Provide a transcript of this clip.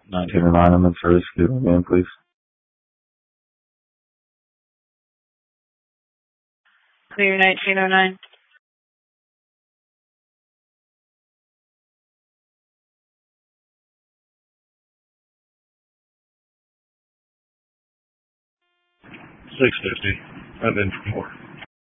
1909, I'm in service. Give me again, please. Clear 1909. $650. I've been for more.